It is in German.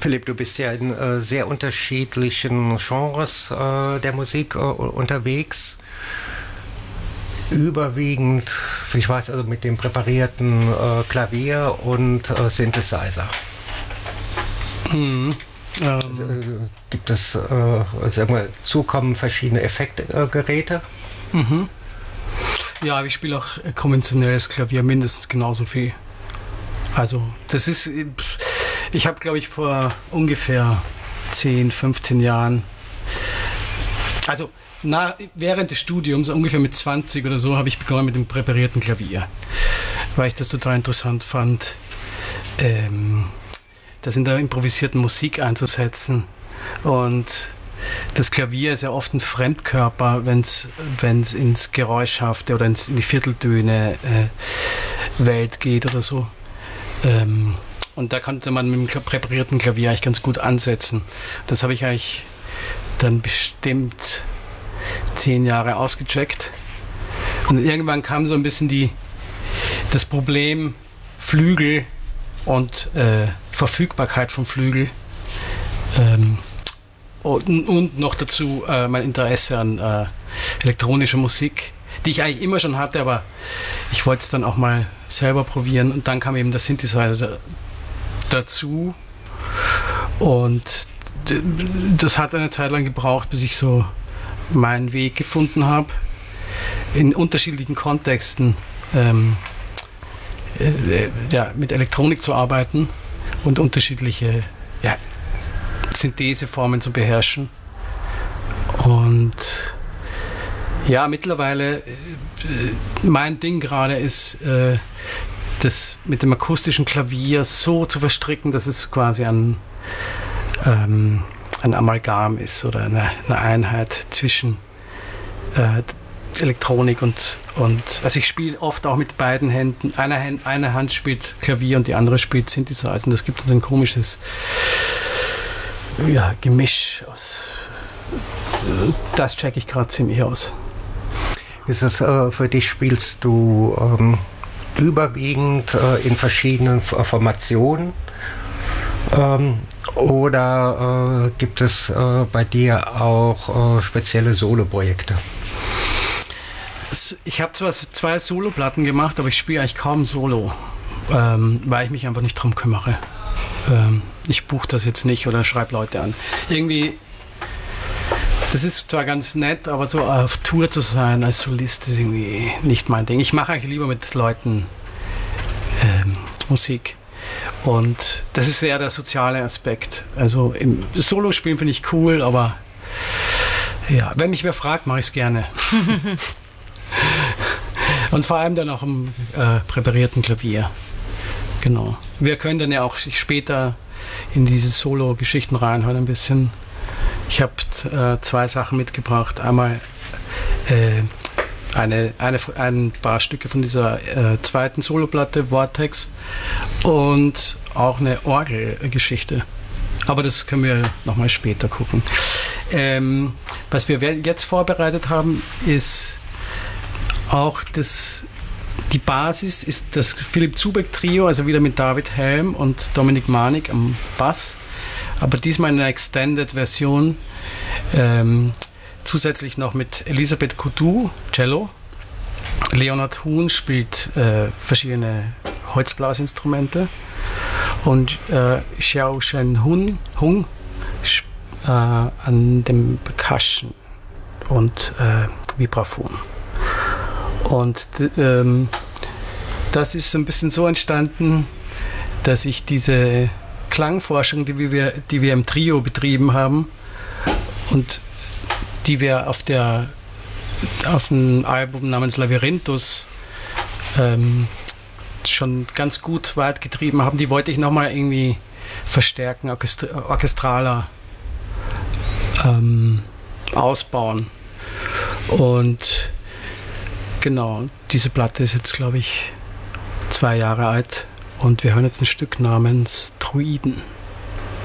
Philipp, du bist ja in sehr unterschiedlichen Genres der Musik unterwegs. Überwiegend, ich weiß also mit dem präparierten Klavier und Synthesizer. Also, gibt es, sagen wir, zukommen verschiedene Effektgeräte? Ja, ich spiele auch konventionelles Klavier mindestens genauso viel. Also das ist, ich habe glaube ich vor ungefähr 10, 15 Jahren, also während des Studiums, ungefähr mit 20 oder so, habe ich begonnen mit dem präparierten Klavier, weil ich das total interessant fand, das in der improvisierten Musik einzusetzen. Und das Klavier ist ja oft ein Fremdkörper, wenn es ins Geräuschhafte oder in die Vierteltöne Welt geht oder so. Und da konnte man mit dem präparierten Klavier eigentlich ganz gut ansetzen. Das habe ich eigentlich dann bestimmt 10 Jahre ausgecheckt. Und irgendwann kam so ein bisschen das Problem Flügel und Verfügbarkeit von Flügel. Und noch dazu mein Interesse an elektronischer Musik, die ich eigentlich immer schon hatte, aber ich wollte es dann auch mal selber probieren. Und dann kam eben der Synthesizer dazu. Und das hat eine Zeit lang gebraucht, bis ich so meinen Weg gefunden habe, in unterschiedlichen Kontexten mit Elektronik zu arbeiten und unterschiedliche Syntheseformen zu beherrschen. Und ja, mittlerweile mein Ding gerade ist, das mit dem akustischen Klavier so zu verstricken, dass es quasi ein Amalgam ist oder eine Einheit zwischen Elektronik und also ich spiele oft auch mit beiden Händen. Eine Hand spielt Klavier und die andere spielt Synthesizer. Und das gibt uns ein komisches Gemisch aus. Das checke ich gerade ziemlich aus. Ist es für dich, spielst du überwiegend in verschiedenen Formationen oder gibt es bei dir auch spezielle Soloprojekte? Ich habe zwar 2 Soloplatten gemacht, aber ich spiele eigentlich kaum Solo, weil ich mich einfach nicht drum kümmere. Ich buche das jetzt nicht oder schreibe Leute an. Irgendwie, das ist zwar ganz nett, aber so auf Tour zu sein als Solist ist irgendwie nicht mein Ding. Ich mache eigentlich lieber mit Leuten Musik. Und das ist eher der soziale Aspekt. Also im Solo-Spielen finde ich cool, aber ja, wenn mich wer fragt, mache ich es gerne. Und vor allem dann auch im präparierten Klavier. Genau. Wir können dann ja auch später in diese Solo-Geschichten reinhören ein bisschen. Ich habe 2 Sachen mitgebracht. Einmal ein paar Stücke von dieser zweiten Soloplatte, Vortex, und auch eine Orgelgeschichte. Aber das können wir nochmal später gucken. Was wir jetzt vorbereitet haben, ist auch die Basis ist das Philipp Zubeck Trio, also wieder mit David Helm und Dominik Manik am Bass, aber diesmal in einer Extended-Version, zusätzlich noch mit Elisabeth Coutu, Cello, Leonhard Huhn spielt verschiedene Holzblasinstrumente und Xiao Shen Hung an dem Percussion und Vibraphon. Und das ist so ein bisschen so entstanden, dass ich diese Klangforschung, die wir im Trio betrieben haben und die wir auf einem Album namens Labyrinthus schon ganz gut weit getrieben haben, die wollte ich nochmal irgendwie verstärken, orchestraler ausbauen. Und genau, diese Platte ist jetzt, glaube ich, 2 Jahre alt und wir hören jetzt ein Stück namens Druiden.